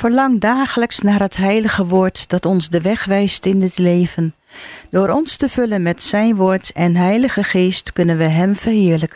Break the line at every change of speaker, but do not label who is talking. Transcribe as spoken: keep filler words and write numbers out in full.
Verlang dagelijks naar het heilige woord dat ons de weg wijst in dit leven. Door ons te vullen met zijn woord en heilige geest kunnen we hem verheerlijken.